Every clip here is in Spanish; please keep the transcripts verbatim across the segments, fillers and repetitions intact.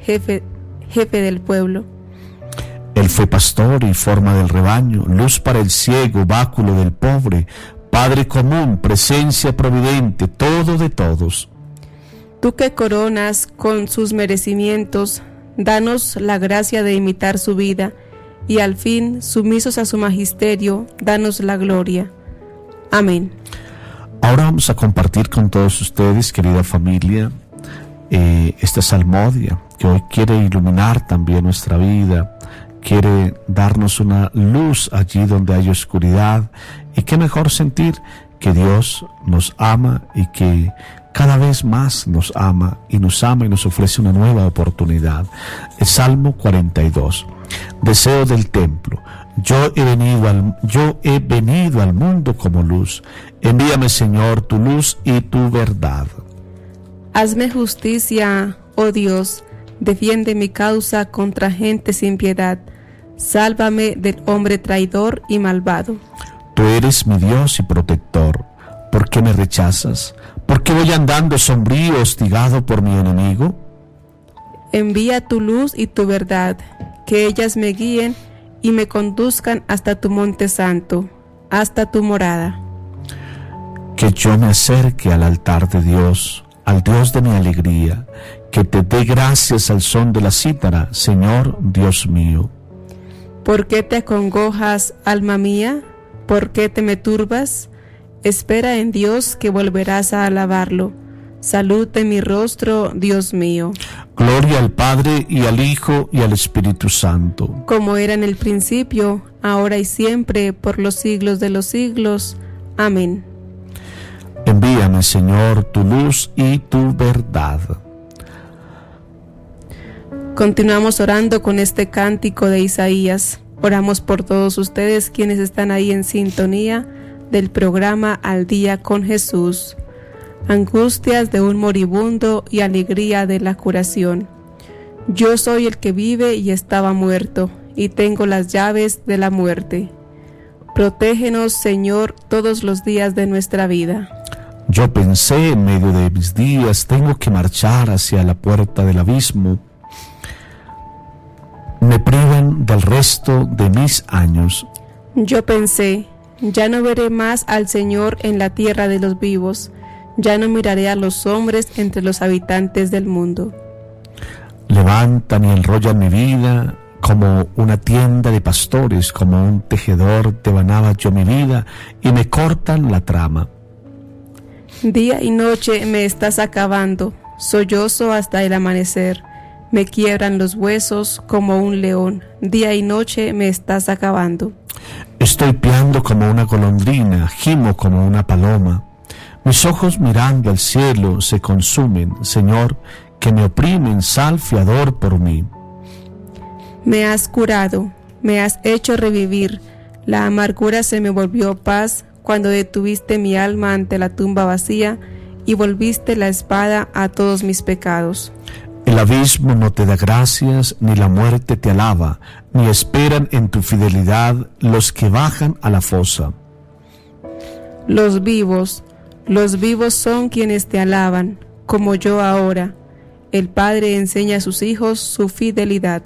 jefe, jefe del pueblo. Él fue pastor y forma del rebaño, luz para el ciego, báculo del pobre, Padre común, presencia providente, todo de todos. Tú que coronas con sus merecimientos, danos la gracia de imitar su vida, y al fin, sumisos a su magisterio, danos la gloria. Amén. Ahora vamos a compartir con todos ustedes, querida familia, eh, esta salmodia que hoy quiere iluminar también nuestra vida, quiere darnos una luz allí donde hay oscuridad, y qué mejor sentir que Dios nos ama y que cada vez más nos ama y nos ama y nos ofrece una nueva oportunidad. El Salmo cuarenta y dos. Deseo del templo. Yo he venido al, yo he venido al mundo como luz. Envíame, Señor, tu luz y tu verdad. Hazme justicia, oh Dios, defiende mi causa contra gente sin piedad. Sálvame del hombre traidor y malvado. Tú eres mi Dios y protector. ¿Por qué me rechazas? ¿Por qué voy andando sombrío, hostigado por mi enemigo? Envía tu luz y tu verdad, que ellas me guíen y me conduzcan hasta tu monte santo, hasta tu morada. Que yo me acerque al altar de Dios, al Dios de mi alegría, que te dé gracias al son de la cítara, Señor Dios mío. ¿Por qué te acongojas, alma mía? ¿Por qué te me turbas? Espera en Dios, que volverás a alabarlo. Salud de mi rostro, Dios mío. Gloria al Padre, y al Hijo, y al Espíritu Santo. Como era en el principio, ahora y siempre, por los siglos de los siglos. Amén. Envíame, Señor, tu luz y tu verdad. Continuamos orando con este cántico de Isaías. Oramos por todos ustedes quienes están ahí en sintonía del programa Al Día con Jesús. Angustias de un moribundo y alegría de la curación. Yo soy el que vive y estaba muerto, y tengo las llaves de la muerte. Protégenos, Señor, todos los días de nuestra vida. Yo pensé en medio de mis días, tengo que marchar hacia la puerta del abismo. Me privan del resto de mis años. Yo pensé, ya no veré más al Señor en la tierra de los vivos, ya no miraré a los hombres entre los habitantes del mundo. Levantan y enrollan mi vida como una tienda de pastores, como un tejedor devanaba yo mi vida, y me cortan la trama. Día y noche me estás acabando, sollozo hasta el amanecer. Me quiebran los huesos como un león, día y noche me estás acabando. Estoy piando como una golondrina, gimo como una paloma. Mis ojos mirando al cielo se consumen, Señor, que me oprimen, sal fiador por mí. Me has curado, me has hecho revivir, la amargura se me volvió paz cuando detuviste mi alma ante la tumba vacía y volviste la espada a todos mis pecados. El abismo no te da gracias, ni la muerte te alaba, ni esperan en tu fidelidad los que bajan a la fosa. Los vivos, los vivos son quienes te alaban, como yo ahora. El Padre enseña a sus hijos su fidelidad.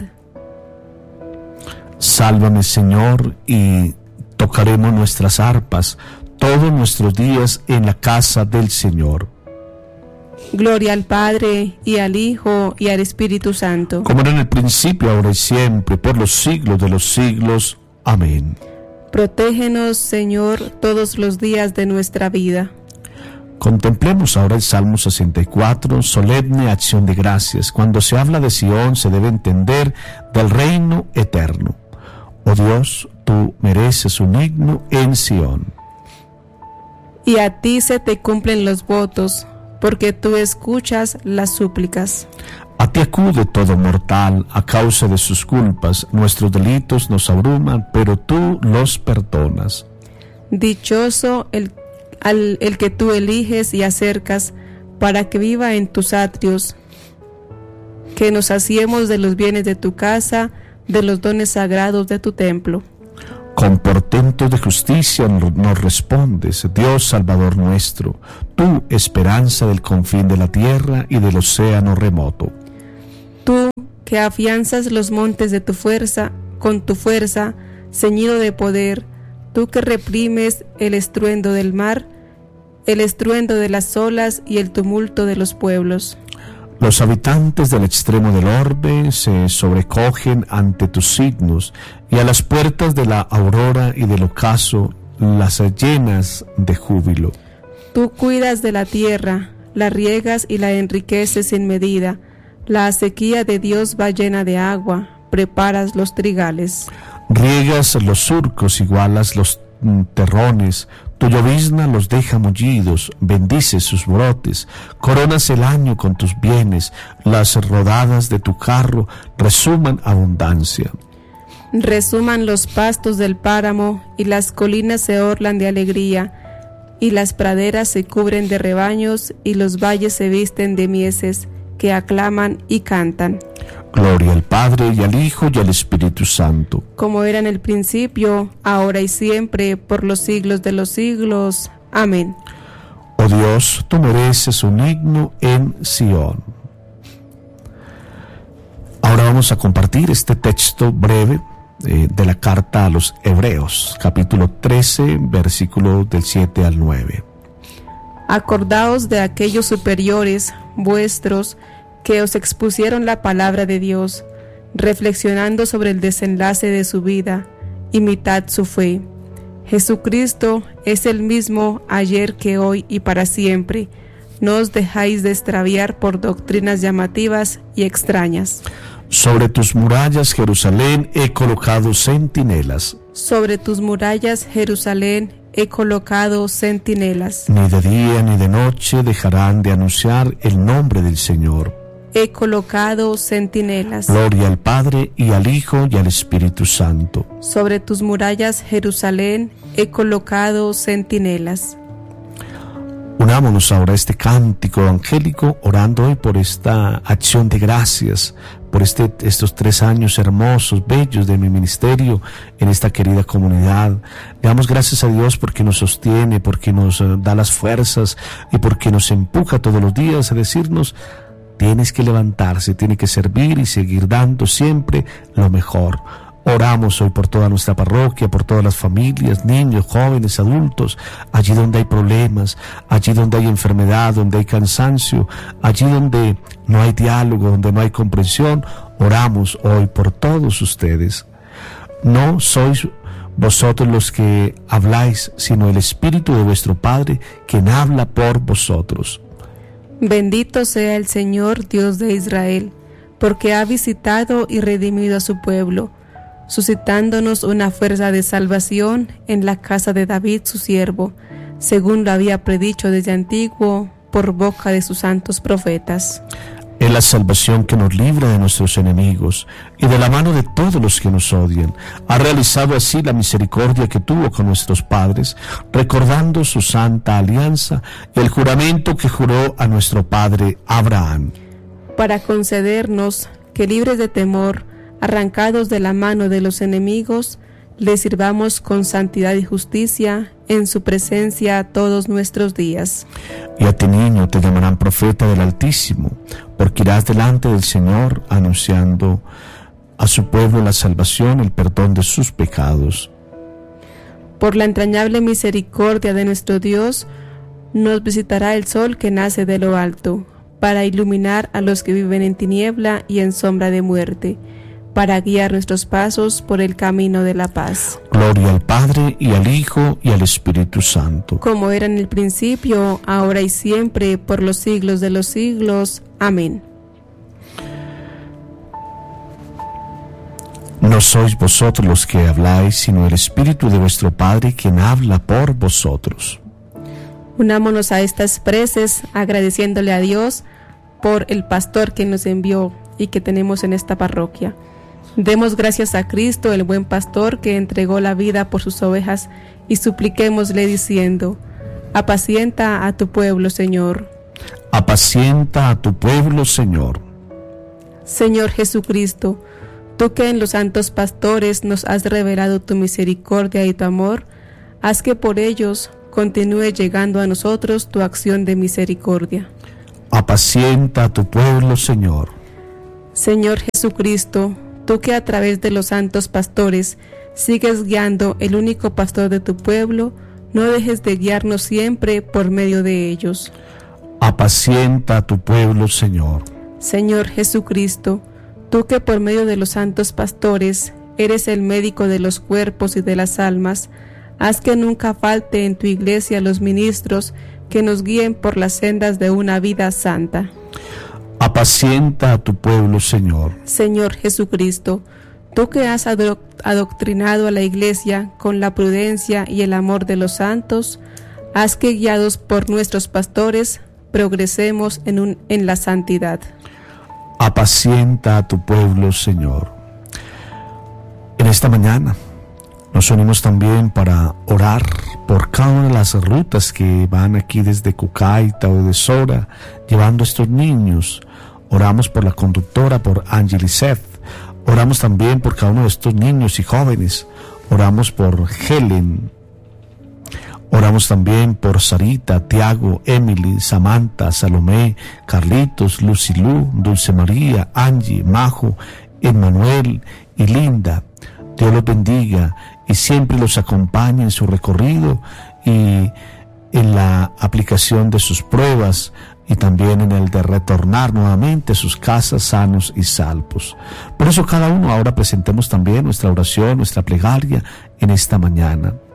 Sálvame, Señor, y tocaremos nuestras arpas todos nuestros días en la casa del Señor. Gloria al Padre, y al Hijo, y al Espíritu Santo. Como era en el principio, ahora y siempre, por los siglos de los siglos. Amén. Protégenos, Señor, todos los días de nuestra vida. Contemplemos ahora el Salmo sesenta y cuatro, solemne acción de gracias. Cuando se habla de Sión, se debe entender del reino eterno. Oh Dios, tú mereces un himno en Sión. Y a ti se te cumplen los votos, porque tú escuchas las súplicas. A ti acude todo mortal a causa de sus culpas. Nuestros delitos nos abruman, pero tú los perdonas. Dichoso el, al, el que tú eliges y acercas para que viva en tus atrios. Que nos saciemos de los bienes de tu casa, de los dones sagrados de tu templo. Con portentos de justicia nos respondes, Dios Salvador nuestro, tú, esperanza del confín de la tierra y del océano remoto. Tú, que afianzas los montes de tu fuerza, con tu fuerza, ceñido de poder, tú que reprimes el estruendo del mar, el estruendo de las olas y el tumulto de los pueblos. Los habitantes del extremo del orbe se sobrecogen ante tus signos, y a las puertas de la aurora y del ocaso las llenas de júbilo. Tú cuidas de la tierra, la riegas y la enriqueces sin medida. La acequia de Dios va llena de agua, preparas los trigales. Riegas los surcos, igualas los terrones, tu llovizna los deja mullidos, bendices sus brotes, coronas el año con tus bienes, las rodadas de tu carro resuman abundancia. Resuman los pastos del páramo, y las colinas se orlan de alegría, y las praderas se cubren de rebaños, y los valles se visten de mieses, que aclaman y cantan. Gloria al Padre, y al Hijo, y al Espíritu Santo. Como era en el principio, ahora y siempre, por los siglos de los siglos. Amén. Oh Dios, tú mereces un himno en Sión. Ahora vamos a compartir este texto breve eh, de la carta a los Hebreos, capítulo trece, versículos del siete al nueve. Acordaos de aquellos superiores vuestros que os expusieron la palabra de Dios, reflexionando sobre el desenlace de su vida, imitad su fe. Jesucristo es el mismo ayer que hoy y para siempre. No os dejáis de extraviar por doctrinas llamativas y extrañas. Sobre tus murallas, Jerusalén, he colocado centinelas. Sobre tus murallas, Jerusalén, he colocado centinelas. Ni de día ni de noche dejarán de anunciar el nombre del Señor. He colocado centinelas. Gloria al Padre, y al Hijo, y al Espíritu Santo. Sobre tus murallas, Jerusalén, he colocado centinelas. Unámonos ahora a este cántico evangélico, orando hoy por esta acción de gracias, por este, estos tres años hermosos, bellos de mi ministerio en esta querida comunidad. Le damos gracias a Dios porque nos sostiene, porque nos uh, da las fuerzas y porque nos empuja todos los días a decirnos: tienes que levantarse, tiene que servir y seguir dando siempre lo mejor. Oramos hoy por toda nuestra parroquia, por todas las familias, niños, jóvenes, adultos, allí donde hay problemas, allí donde hay enfermedad, donde hay cansancio, allí donde no hay diálogo, donde no hay comprensión. Oramos hoy por todos ustedes. No sois vosotros los que habláis, sino el Espíritu de vuestro Padre, quien habla por vosotros. Bendito sea el Señor, Dios de Israel, porque ha visitado y redimido a su pueblo, suscitándonos una fuerza de salvación en la casa de David su siervo, según lo había predicho desde antiguo por boca de sus santos profetas. Es la salvación que nos libra de nuestros enemigos y de la mano de todos los que nos odian. Ha realizado así la misericordia que tuvo con nuestros padres, recordando su santa alianza y el juramento que juró a nuestro padre Abraham. Para concedernos que, libres de temor, arrancados de la mano de los enemigos, le sirvamos con santidad y justicia en su presencia todos nuestros días. Y a ti, niño, te llamarán profeta del Altísimo, porque irás delante del Señor anunciando a su pueblo la salvación, el perdón de sus pecados. Por la entrañable misericordia de nuestro Dios, nos visitará el sol que nace de lo alto, para iluminar a los que viven en tiniebla y en sombra de muerte, para guiar nuestros pasos por el camino de la paz. Gloria al Padre, y al Hijo, y al Espíritu Santo. Como era en el principio, ahora y siempre, por los siglos de los siglos. Amén. No sois vosotros los que habláis, sino el Espíritu de vuestro Padre, quien habla por vosotros. Unámonos a estas preces, agradeciéndole a Dios por el pastor que nos envió y que tenemos en esta parroquia. Demos gracias a Cristo, el buen pastor, que entregó la vida por sus ovejas, y supliquémosle diciendo: apacienta a tu pueblo, Señor. Apacienta a tu pueblo, Señor. Señor Jesucristo, tú que en los santos pastores nos has revelado tu misericordia y tu amor, haz que por ellos continúe llegando a nosotros tu acción de misericordia. Apacienta a tu pueblo, Señor. Señor Jesucristo, tú que a través de los santos pastores sigues guiando el único pastor de tu pueblo, no dejes de guiarnos siempre por medio de ellos. Apacienta a tu pueblo, Señor. Señor Jesucristo, tú que por medio de los santos pastores eres el médico de los cuerpos y de las almas, haz que nunca falte en tu iglesia los ministros que nos guíen por las sendas de una vida santa. Apacienta a tu pueblo, Señor. Señor Jesucristo, tú que has ado- adoctrinado a la iglesia con la prudencia y el amor de los santos, haz que guiados por nuestros pastores progresemos en, un, en la santidad. Apacienta a tu pueblo, Señor. En esta mañana nos unimos también para orar por cada una de las rutas que van aquí desde Cucaita o de Sora, llevando a estos niños. Oramos por la conductora, por Angeliseth. Oramos también por cada uno de estos niños y jóvenes. Oramos por Helen. Oramos también por Sarita, Tiago, Emily, Samantha, Salomé, Carlitos, Lucilú, Dulce María, Angie, Majo, Emmanuel y Linda. Dios los bendiga y siempre los acompañe en su recorrido y en la aplicación de sus pruebas y también en el de retornar nuevamente a sus casas sanos y salvos. Por eso cada uno ahora presentemos también nuestra oración, nuestra plegaria en esta mañana.